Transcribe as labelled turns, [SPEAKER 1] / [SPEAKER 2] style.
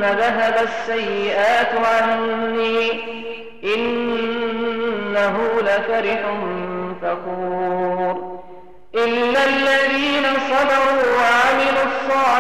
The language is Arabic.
[SPEAKER 1] ذهب السيئات عني إنه لفرح فخور إلا الذين صبروا وعملوا الصالحات